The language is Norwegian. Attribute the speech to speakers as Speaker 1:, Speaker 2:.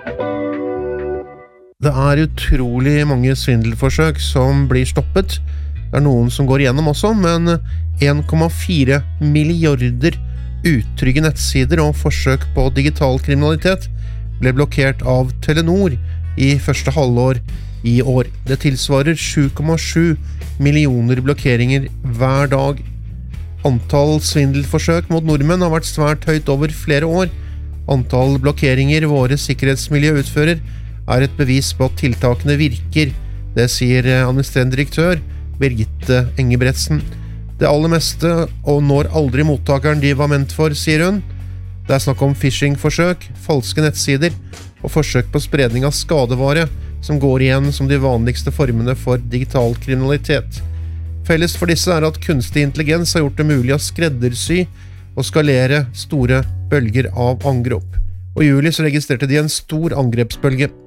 Speaker 1: Det utrolig mange svindelforsøk som blir stoppet. Det noen som går igjennom også, men 1,4 milliarder utrygge nettsider og forsøk på digital kriminalitet ble blokkert av Telenor i første halvår i år. Det tilsvarer 7,7 millioner blokkeringer hver dag. Antall svindelforsøk mot nordmenn har vært svært høyt over flere år. Antall blokkeringer våre sikkerhetsmiljø utfører et bevis på at tiltakene virker. Det sier administrerende direktør Birgitte Engebretsen. Det aller meste og når aldri mottakeren de var ment for, sier hun. Det snakk om phishing-forsøk, falske nettsider og forsøk på spredning av skadevare som går igjen som de vanligste formene for digital kriminalitet. Felles for disse at kunstig intelligens har gjort det mulig å skreddersy og skalere store bølger av angrep. Og i juli så registrerte de en stor angrepsbølge.